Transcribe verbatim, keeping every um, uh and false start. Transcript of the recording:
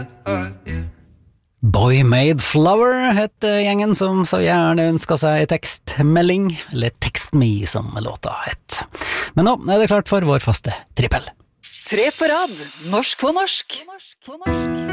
Boy Made Flower heter gjengen som så gjerne ønsker seg tekstmelding, eller Text Me som låta het. Men nå er det klart for vår faste trippel. Tre på rad, norsk på norsk.